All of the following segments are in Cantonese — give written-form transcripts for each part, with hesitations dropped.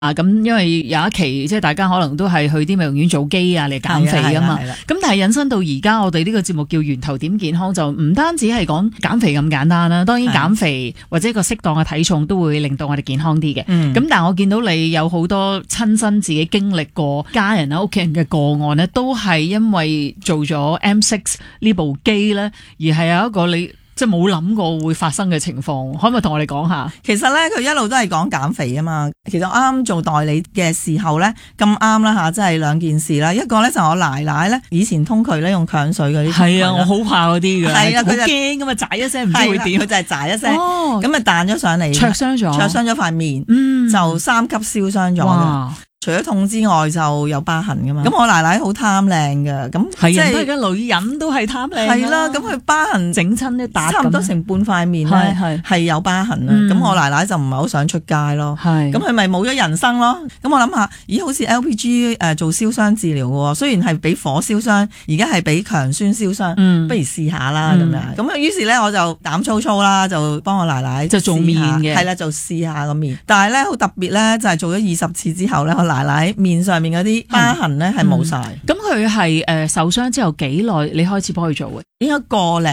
咁因為有一期即係大家可能都係去啲美容院做肌啊嚟減肥啊嘛，咁但係引申到而家我哋呢個節目叫源頭點健康，就唔單止係講減肥咁簡單啦，當然減肥或者個適當嘅體重都會令到我哋健康啲嘅。咁但係我見到你有好多親身自己經歷過家人啊屋企人嘅個案呢，都係因為做咗 M6 呢部機呢，而係有一個你即係冇諗過會發生嘅情況，可唔可以同我哋講下？ 其實咧，佢一路都係講減肥啊嘛。其實我啱啱做代理嘅時候咧，咁啱啦吓，即係兩件事啦。一個咧就我奶奶咧，以前通渠咧用強水嗰啲，係啊，我好怕嗰啲嘅， 係啊，佢就驚咁啊，喳一聲唔知會點， 佢就係喳一聲，咁啊彈咗上嚟，灼傷咗塊面，就3級燒傷咗。除咗痛之外，就有疤痕噶嘛。咁我奶奶好貪靚嘅，咁係啊，而家女人都係貪靚。 係啦，咁佢疤痕整親啲笪， 差唔多成半塊面咧，係有疤痕啦。咁我奶奶就唔係好想出街咯。咁佢咪冇咗人生咯。咁我諗下，咦，好似 LPG 做燒傷治療嘅喎，雖然係俾火燒傷，而家係俾強酸燒傷，不如試下啦咁樣。咁於是咧我就膽粗粗啦，就幫我奶奶就做面嘅， 係啦，就試下個面。但係咧好特別咧，就係做咗20次之後咧，奶奶面上面嗰啲疤痕咧係冇晒。 咁佢係受傷之後幾耐你開始幫佢做嘅？ 應該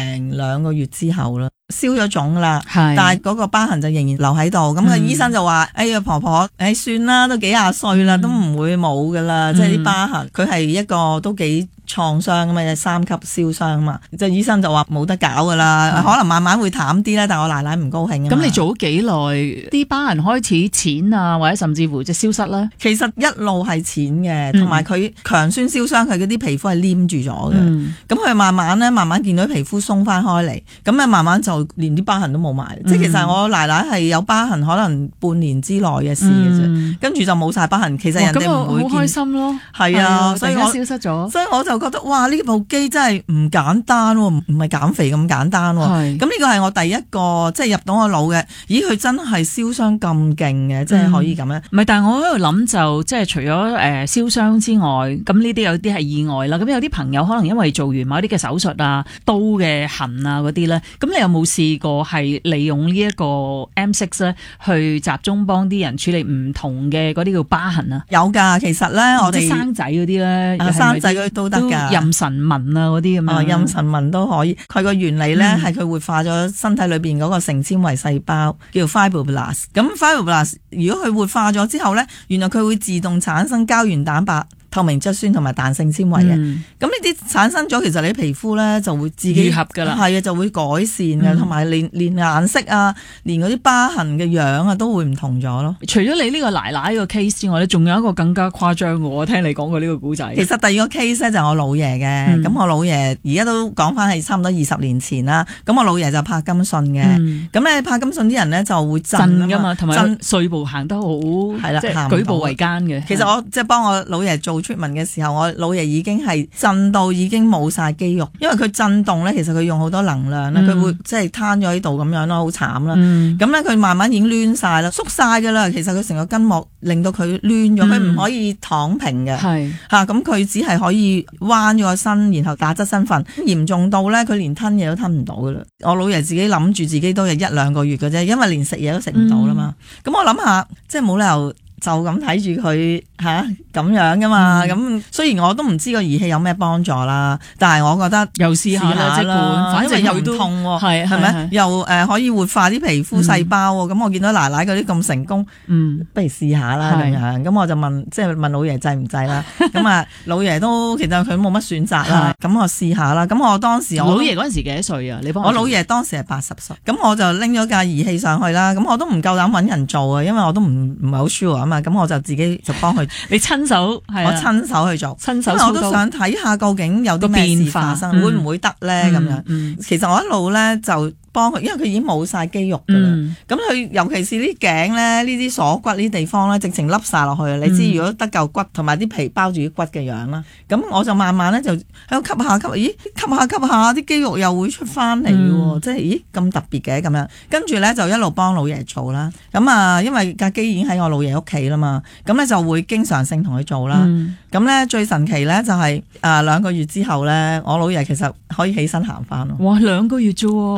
1-2個月之後啦，消咗腫啦，但係嗰個疤痕就仍然留喺度。咁個醫生就話：哎呀婆婆，算啦，都幾廿歲啦，都唔會冇噶啦。即係啲疤痕，佢係一個都幾創傷咁嘛，3級燒傷嘛，即係醫生就話冇得搞噶啦，可能慢慢會淡啲啦。但係我奶奶唔高興啊。 咁你做咗幾耐？啲疤痕開始淺啊，或者甚至乎即係消失咧？ 其實一路係淺嘅，同埋佢強酸燒傷，佢嗰啲皮膚係黏住咗嘅。咁佢慢慢見到皮膚鬆翻開嚟，咁啊慢慢就連啲疤痕都冇埋。即係其實我奶奶係有疤痕，可能半年之內嘅事嘅啫，跟住就冇晒疤痕。其實人哋唔會見。 好開心咯， 係啊， 所以我消失咗， 所以我就覺得哇，呢部機真係唔簡單喎，唔係減肥咁簡單喎。咁呢個係我第一個即係入到我腦嘅，咦佢真係燒傷咁勁嘅，即係可以咁樣。 唔係，但係我喺度諗就即係除咗燒傷之外，咁呢啲有啲係意外啦。咁有啲朋友可能因為做完某啲嘅手術啊、刀嘅痕啊嗰啲咧，咁你有冇試過係利用呢一個 M6 咧去集中幫啲人處理唔同嘅嗰啲叫疤痕啊？ 有㗎，其實咧我哋生仔嗰啲咧， 生仔嗰啲都得㗎， 妊娠紋啊嗰啲咁樣， 妊娠紋都可以。佢個原理咧係佢活化咗身體裏邊嗰個成纖維細胞，叫 fibroblast。咁 fibroblast 如果佢活化咗之後咧，原來佢會自動產生膠原蛋白、透明質酸同埋彈性纖維嘅。咁呢啲產生咗，其實你皮膚咧就會自己愈合噶啦， 係啊，就會改善嘅，同埋連顏色啊，連嗰啲疤痕嘅樣啊都會唔同咗咯。 除咗你呢個奶奶個 case 之外咧，仲有一個更加誇張嘅，我聽你講過呢個古仔。 其實第二個 case 咧就係我老爺嘅，咁我老爺而家都講翻係差唔多20年前啦。咁我老爺就柏金遜嘅，咁咧柏金遜啲人咧就會震噶嘛， 同埋碎步行得好，係啦，即係舉步維艱嘅。 其實我即係幫我老爺做出嘅時候，我老爺已經係震到已經冇晒肌肉，因為佢震動咧，其實佢用好多能量咧，佢會即係攤咗喺度咁樣咯，好慘啦。咁咧佢慢慢已經攣晒啦，縮晒噶啦。其實佢成個筋膜令到佢攣咗，佢唔可以躺平嘅。係吓，咁佢只係可以彎咗個身，然後打側身瞓。嚴重到咧，佢連吞嘢都吞唔到噶啦。我老爺自己諗住自己都有1-2個月嘅啫，因為連食嘢都食唔到啦嘛。咁我諗下，即係冇理由就咁睇住佢咁樣噶嘛。咁雖然我都唔知個儀器有咩幫助啦，但係我覺得又試下啦，反正又唔痛喎，係咪？又可以活化啲皮膚細胞喎。咁我見到奶奶嗰啲咁成功，不如試下啦咁樣。咁我就問老爺制唔制啦。咁啊老爺都其實佢冇乜選擇啦。咁我試下啦。咁我當時老爺嗰陣時幾多歲啊？你幫我老爺當時係80歲。咁我就拎咗架儀器上去啦。咁我都唔夠膽揾人做啊，因為我都唔係好 sure 啊嘛。咁我就自己就幫佢。 你親手係我親手去做， 親手我都想睇下究竟有啲咩事發生，會唔會得咧咁樣？其實我一路咧就幫佢，因為佢已經冇晒肌肉噶啦。咁佢尤其是啲頸咧，呢啲鎖骨呢啲地方咧，直情凹晒落去。你知如果得嚿骨同埋啲皮包住啲骨嘅樣啦，咁我就慢慢咧就喺度吸下，吸下啲肌肉又會出翻嚟喎，即係咦咁特別嘅咁樣。跟住咧就一路幫老爺做啦。咁啊，因為架機已經喺我老爺屋企啦嘛，咁咧就會經常性同佢做啦。咁咧最神奇咧就係2個月之後咧，我老爺其實可以起身行翻咯。 哇，2個月啫喎。 係啊。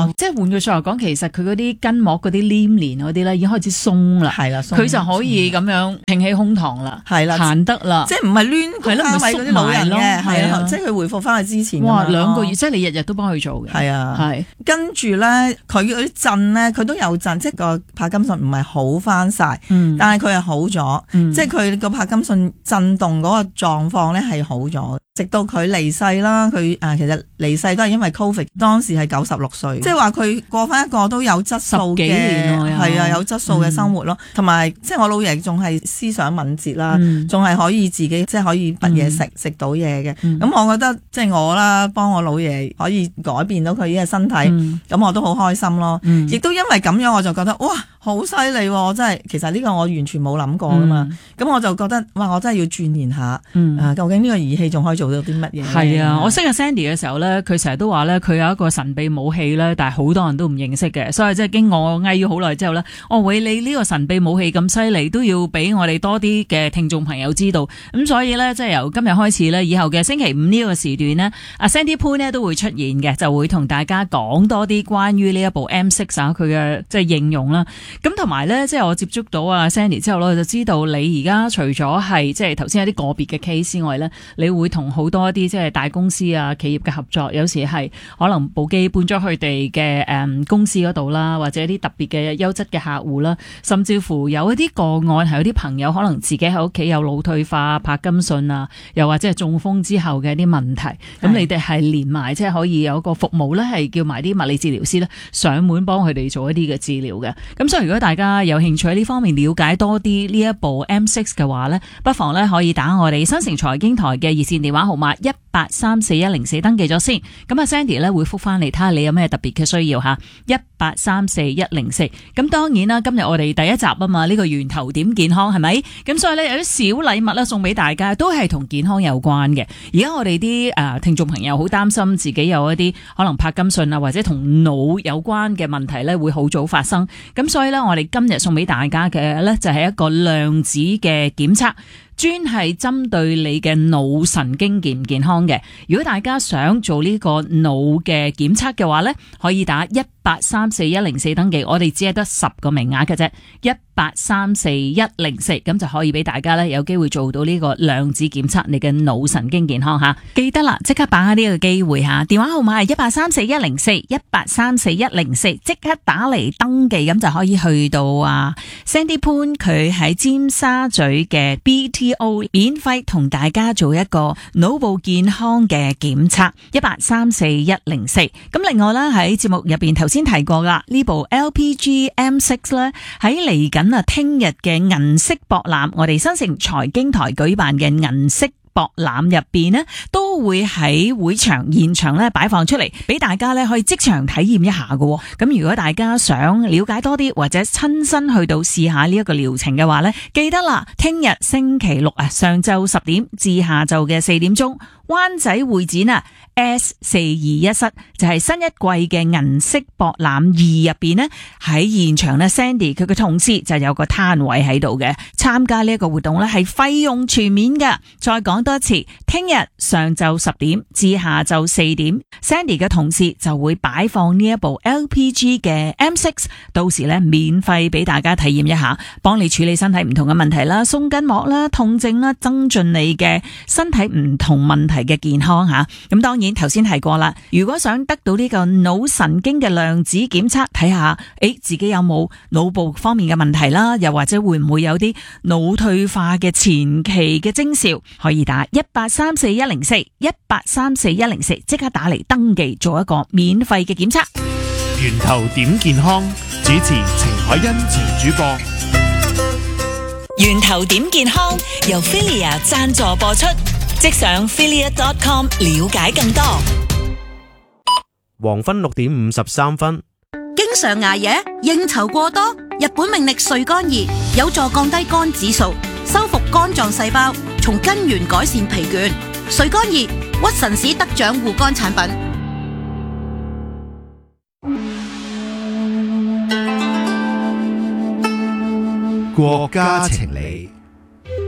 咯。 即係換句說話講，其實佢嗰啲筋膜嗰啲黏連嗰啲咧已經開始鬆啦， 係啦， 佢就可以咁樣挺起胸膛啦， 係啦， 行得啦， 即係唔係攣個蝦位嗰啲老人嘅，係啊，即係佢回復翻去之前。 哇，2個月，即係你日日都幫佢做嘅。 係啊，係。跟住咧，佢嗰啲震咧，佢都有震，即係個帕金遜唔係好翻晒，但係佢係好咗，即係佢個帕金遜震動嗰個狀況咧係好咗。直到佢離世啦，佢其實離世都係因為 Covid， 當時係96歲，即係話佢過翻一個都有質素嘅，係啊，有質素嘅生活咯。同埋即係我老爺仲係思想敏捷啦，仲係可以自己即係可以乜嘢食到嘢嘅。咁我覺得即係我啦，幫我老爺可以改變到佢呢個身體，咁我都好開心咯。亦都因為咁樣，我就覺得哇，好犀利喎！真係，其實呢個我完全冇諗過噶嘛。咁我就覺得哇，我真係要鑽研下，究竟呢個儀器仲可以做到啲乜嘢？ 係啊，我識阿 Sandy 嘅時候咧，佢成日都話咧，佢有一個神秘武器咧，但係好多人都唔認識嘅，所以即係經我嗌咗好耐之後咧，喂，你呢個神秘武器咁犀利，都要俾我哋多啲嘅聽眾朋友知道。咁所以咧，即係由今日開始咧，以後嘅星期五呢個時段呢，阿 Sandy Poon 呢都會出現嘅，就會同大家講多啲關於呢一部 M6 啊，佢嘅即係應用啦。咁同埋咧，即係我接觸到阿 Sandy 之後咧，就知道你而家除咗係即係頭先有啲個別嘅 case 之外咧，你會同好多啲即係大公司啊、企業嘅合作，有時係可能部機搬咗佢哋嘅公司嗰度啦，或者一啲特別嘅優質嘅客戶啦，甚至乎有一啲個案係有啲朋友可能自己喺屋企有腦退化、帕金遜啊，又或者係中風之後嘅一啲問題，咁你哋係連埋即係可以有一個服務咧，係叫埋啲物理治療師咧上門幫佢哋做一啲嘅治療嘅。咁所以如果大家有興趣喺呢方面了解多啲呢一部 M6 嘅話咧，不妨咧可以打我哋新城財經台嘅熱線電話號碼1834104登記咗先。咁阿 Sandy 咧會覆翻嚟睇下你有咩特別嘅需要吓，1834104。咁當然啦，今日我哋第一集啊嘛，呢個源頭點健康係咪？咁所以咧有啲小禮物咧送俾大家，都係同健康有關嘅。而家我哋啲聽眾朋友好擔心自己有一啲可能帕金遜啊，或者同腦有關嘅問題咧，會好早發生。咁所以咧，我哋今日送俾大家嘅咧就係一個量子嘅檢測，專係針對你嘅腦神經健唔健康嘅。如果大家想做呢個腦嘅檢測嘅話咧，可以打1834104登記，我哋只係得10個名額嘅啫，1834104，咁就可以俾大家咧有機會做到呢個量子檢測你嘅腦神經健康吓。記得啦，即刻把握呢個機會吓，電話號碼係1834104，1834104，即刻打嚟登記，咁就可以去到Sandy Poon 佢喺尖沙咀嘅 BTO 免費同大家做一個腦部健康嘅檢測，1834104。咁另外啦，喺節目入邊頭先提過啦，呢部 LPG M6 咧喺嚟緊聽日嘅銀色博覽，我哋新城財經台舉辦嘅銀色博覽入邊呢，都會喺會場現場咧擺放出嚟，俾大家咧可以即場體驗一下嘅。咁如果大家想了解多啲，或者親身去到試下呢一個療程嘅話咧，記得啦，聽日星期六上晝10點至下晝嘅4點鐘，灣仔會展S421室就係新一季嘅銀色博覽2入邊呢，喺現場呢 Sandy 佢嘅同事就有個攤位喺度嘅，參加呢一個活動呢係費用全免嘅。再講多一次，聽日上晝10點至下晝4點 Sandy 嘅同事就會擺放呢一部 LPG 嘅 M6， 到時呢免費俾大家體驗一下，幫你處理身體唔同嘅問題啦，鬆筋膜啦、痛症啦，增進你嘅身體唔同問題嘅健康吓。咁當然頭先提過啦，如果想得到呢個腦神經嘅量子檢測，睇下自己有冇腦部方面嘅問題啦，又或者會唔會有啲腦退化嘅前期嘅徵兆，可以打1834104，1834104，即刻打嚟登記做一個免費嘅檢測。 源頭點健康，主持程海欣、程主播。 源頭點健康由 Filia 贊助播出，即上 filia.com 了解更多。 黃昏6點53分。 經常捱夜、應酬過多，日本命力睡肝熱有助降低肝指數，修復肝臟細胞，從根源改善疲倦。睡肝熱，屈臣氏得獎護肝產品。 國家情理。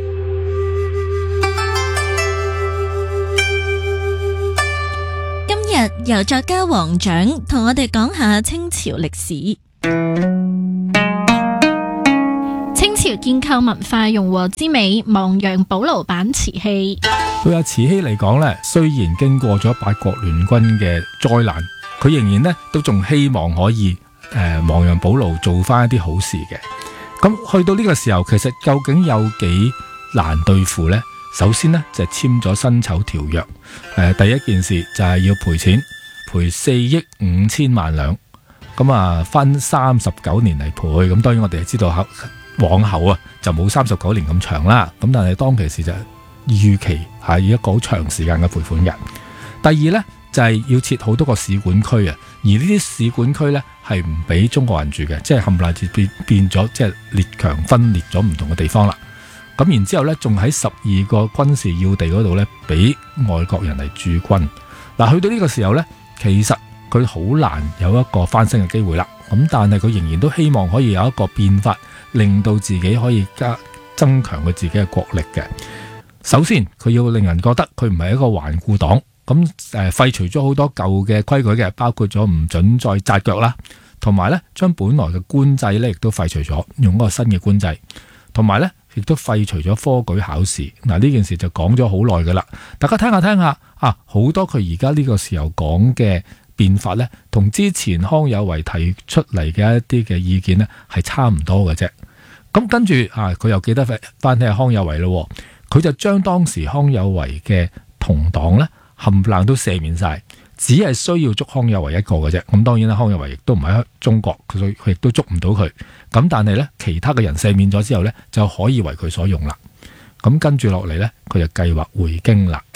今日日由作家黃獎同我哋講下清朝歷史。清朝建構文化融和之美，亡羊補牢版瓷器。 對阿慈禧嚟講呢，雖然經過咗八國聯軍嘅災難，佢仍然呢都仲希望可以亡羊補牢，做翻一啲好事嘅。咁去到呢個時候，其實究竟有幾難對付呢？首先呢，就係簽咗辛丑條約，第一件事就係要賠錢，賠4億5千萬兩，咁啊分39年嚟賠。咁當然我哋係知道往後啊就冇39年咁長啦。咁但係當其時就預期係一個好長時間嘅賠款嘅。第二呢，就係要設好多個使館區啊，而呢啲使館區呢，係唔俾中國人住嘅，即係冚唪唥變咗，即係列強分裂咗唔同嘅地方啦。咁然之後咧，仲喺12個軍事要地嗰度咧，俾外國人嚟駐軍。嗱，去到呢個時候咧，其實佢好難有一個翻身嘅機會啦。咁但係佢仍然都希望可以有一個變法，令到自己可以增強佢自己嘅國力嘅。首先，佢要令人覺得佢唔係一個頑固黨。咁廢除咗好多舊嘅規矩嘅，包括咗唔准再紮腳啦，同埋咧將本來嘅官制咧亦都廢除咗，用嗰個新嘅官制，同埋咧，亦都廢除咗科舉考試。嗱，呢件事就講咗好耐噶啦，大家聽下啊，好多佢而家呢個時候講嘅變法呢，同之前康有為提出嚟嘅一啲嘅意見呢係差唔多嘅啫。咁跟住啊，佢又記得翻起康有為咯，佢就將當時康有為嘅同黨呢冚唪唥都赦免晒，只係需要捉康有為一個嘅啫。咁當然啦，康有為亦都唔喺中國，所以佢亦都捉唔到佢。咁但係咧，其他嘅人赦免咗之後咧，就可以為佢所用啦。咁跟住落嚟咧，佢就計劃回京啦。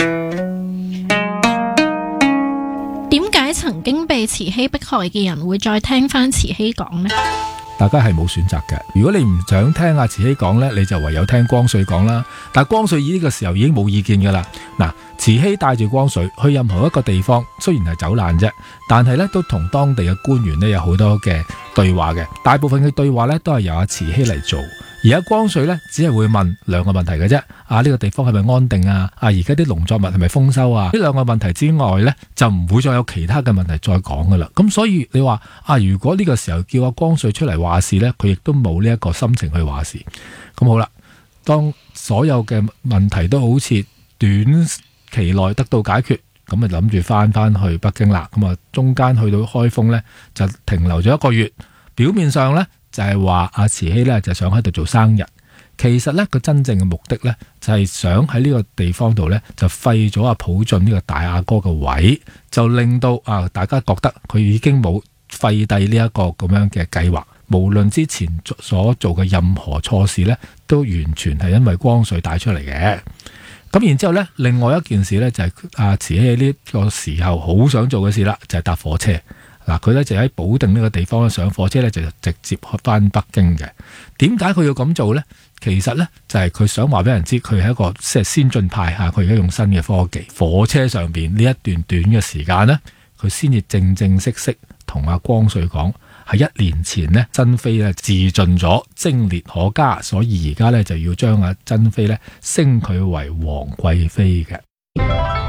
點解曾經被慈禧迫害嘅人會再聽翻慈禧講呢？ 大家係冇選擇嘅。如果你唔想聽阿慈禧講呢，你就唯有聽光緒講啦。但係光緒呢個時候已經冇意見噶啦。嗱，慈禧帶住光緒去任何一個地方，雖然係走難啫，但係呢都同當地嘅官員呢有好多嘅對話嘅。大部分嘅對話呢都係由阿慈禧嚟做，而家光緒呢只係會問兩個問題嘅啫。呢個地方係咪安定啊？而家啲農作物係咪豐收啊？呢兩個問題之外呢，就唔會再有其他嘅問題再講噶啦。咁所以你話如果呢個時候叫阿光緒出嚟話事呢，佢亦都冇呢一個心情去話事。咁好啦，當所有嘅問題都好似短期內得到解決，咁咪諗住翻去北京啦。咁中間去到開封呢，就停留咗1個月。表面上呢，就係話阿慈禧呢就想喺度做生日。其實咧，佢真正嘅目的咧，就係想喺呢個地方度咧，就廢咗阿溥俊呢個大阿哥嘅位，就令到大家覺得佢已經冇廢帝呢一個咁樣嘅計劃。無論之前所做嘅任何錯事咧，都完全係因為光緒帶出嚟嘅。咁然之後咧，另外一件事咧，就係阿慈禧呢個時候好想做嘅事啦，就係搭火車。嗱，佢咧就喺保定呢個地方上火車咧，就直接翻北京嘅。點解佢要咁做咧？其實咧就係佢想話俾人知，佢係一個即係先進派嚇，佢而家用新嘅科技。火車上邊呢一段短嘅時間咧，佢先至正式同阿光緒講，係1年前呢，珍妃咧自盡咗，貞烈可嘉，所以而家咧就要將阿珍妃咧升佢為皇貴妃嘅。